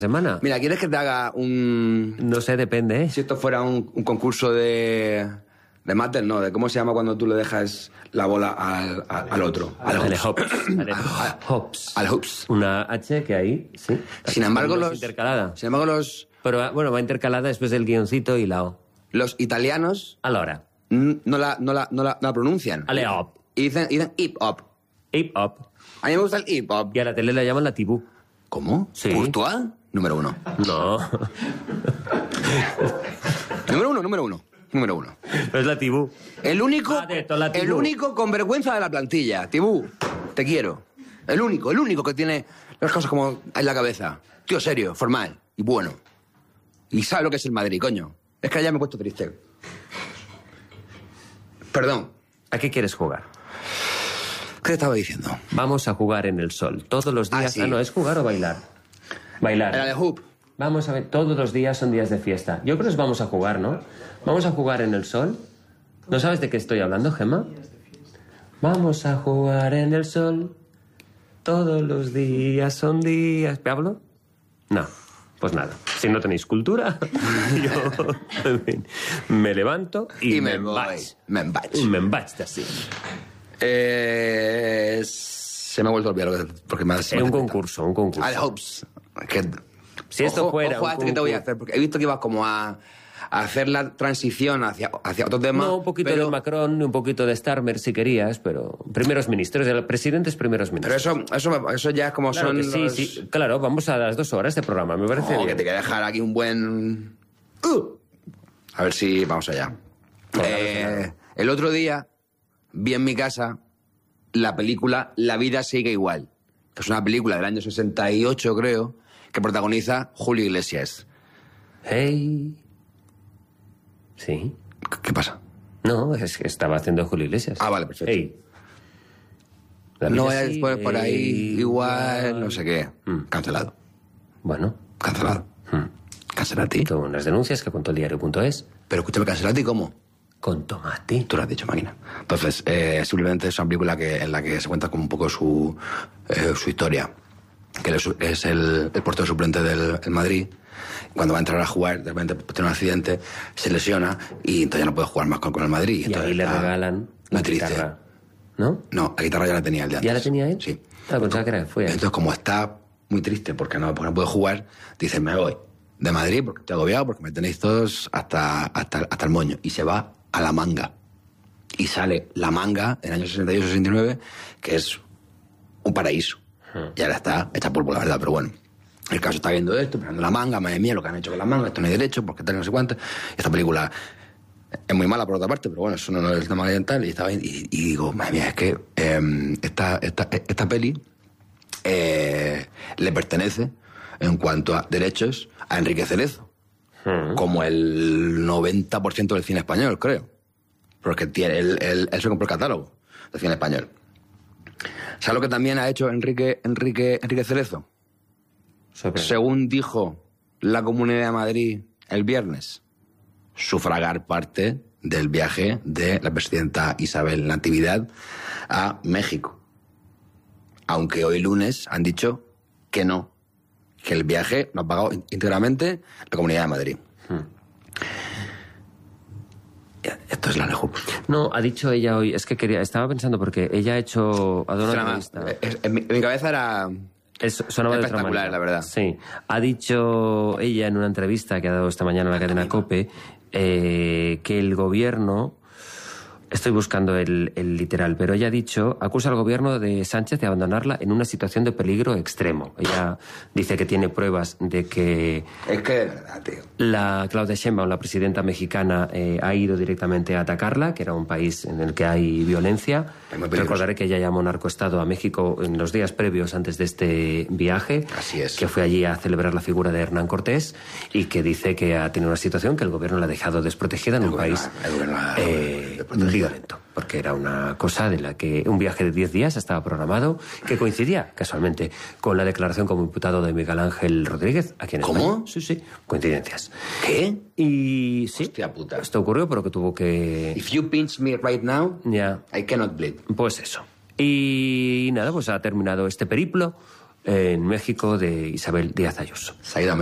semana. Mira, ¿quieres que te haga un...? No sé, depende, ¿eh? Si esto fuera un concurso de máter, no, de cómo se llama cuando tú le dejas la bola al otro. Al hops. Al hoops. Una H que hay, sí. Sin embargo, intercalada. Sin embargo, Pero bueno, va intercalada después del guioncito y la O. Los italianos... A la hora. No la pronuncian. Ale hop. Y dicen hip hop. Hip hop. A mí me gusta el hip hop. Y a la tele la llaman la tibú. ¿Cómo? Sí. ¿Courtois? Número 1. No. Número uno. Es la tibú. El único con vergüenza de la plantilla. Tibú, te quiero. El único que tiene las cosas como en la cabeza. Tío serio, formal y bueno. Y sabe lo que es el Madrid, coño. Es que ya me he puesto triste. Perdón. ¿A qué quieres jugar? ¿Qué te estaba diciendo? Vamos a jugar en el sol. Todos los días... sí. No, ¿es jugar o bailar? Bailar. Era de hoop. Vamos a ver, todos los días son días de fiesta. Yo creo que vamos a jugar, ¿no? Vamos a jugar en el sol. ¿No sabes de qué estoy hablando, Gemma? Vamos a jugar en el sol. Todos los días son días... ¿Pablo? No, pues nada. Si no tenéis cultura, yo en fin, me levanto y me embaig. Me embaig así. Se me ha vuelto a olvidar porque me ha... Es un concurso. Al hoops. Si esto fuera ojo a esto que te voy a hacer, porque he visto que ibas como a hacer la transición hacia otro tema. No, un poquito de Macron, un poquito de Starmer si querías, pero primeros ministros, presidentes primeros ministros. Pero eso ya es como claro son sí, claro, vamos a las 2 horas de programa, me parece bien. Que te quiero dejar aquí un buen... A ver si vamos allá. El otro día vi en mi casa la película La vida sigue igual, que es una película del año 68, creo, que protagoniza Julio Iglesias. Hey. Sí. ¿Qué pasa? No, es que estaba haciendo Julio Iglesias. Ah, vale, perfecto. Hey. No vaya después por ahí igual, no sé qué. Cancelado. Bueno. Cancelado. Cancelati. Con unas denuncias que contó el diario.es. Pero escúchame, ¿Cancelati cómo? Con tomate. Tú lo has dicho, máquina. Entonces, simplemente es una película en la que se cuenta como un poco su historia. Que es el portero suplente del Madrid. Cuando va a entrar a jugar, de repente tiene un accidente, se lesiona y entonces ya no puede jugar más con el Madrid. Y ahí le regalan la guitarra, ¿no? No, la guitarra ya la tenía el de antes. ¿Ya la tenía él? Sí. Pensaba que era fue él. Entonces, como está muy triste porque no puede jugar, dice, me voy de Madrid porque estoy agobiado, porque me tenéis todos hasta el moño. Y se va a La Manga. Y sale La Manga en el año 68-69, que es un paraíso. Y ahora está hecha polvo, la verdad, pero bueno. El caso está viendo esto, pensando La Manga, madre mía, lo que han hecho con La Manga, esto no hay derecho, porque tal, no sé cuánto. Esta película es muy mala por otra parte, pero bueno, eso no es el tema ambiental. Y digo, madre mía, es que esta peli le pertenece, en cuanto a derechos, a Enrique Cerezo. Como el 90% del cine español, creo. Porque él se compró el catálogo del cine español. ¿Sabes lo que también ha hecho Enrique Cerezo? Según dijo la Comunidad de Madrid el viernes, sufragar parte del viaje de la presidenta Isabel Natividad a México. Aunque hoy lunes han dicho que no, que el viaje lo ha pagado íntegramente la Comunidad de Madrid. Esto es la Lejup. No, ha dicho ella hoy, es que estaba pensando porque ella ha dado una entrevista. En mi cabeza era... Sonaba de otra manera, la verdad. Sí. Ha dicho ella en una entrevista que ha dado esta mañana en la cadena COPE que el gobierno... Estoy buscando el literal, pero ella ha dicho, acusa al gobierno de Sánchez de abandonarla en una situación de peligro extremo. Ella dice que tiene pruebas de que... Es que de verdad, tío. La Claudia Sheinbaum, la presidenta mexicana, ha ido directamente a atacarla, que era un país en el que hay violencia. Recordaré que ella llamó narcoestado a México en los días previos antes de este viaje. Así es. Que fue allí a celebrar la figura de Hernán Cortés y que dice que ha tenido una situación que el gobierno la ha dejado desprotegida en un país violento, porque era una cosa de la que un viaje de 10 días estaba programado, que coincidía casualmente con la declaración como imputado de Miguel Ángel Rodríguez aquí en España. ¿Cómo? Sí, coincidencias. ¿Qué? Y sí, hostia puta. Esto ocurrió porque tuvo que... If you pinch me right now, yeah. I cannot bleed. Pues eso. Y nada, pues ha terminado este periplo En México, de Isabel Díaz Ayuso. Saída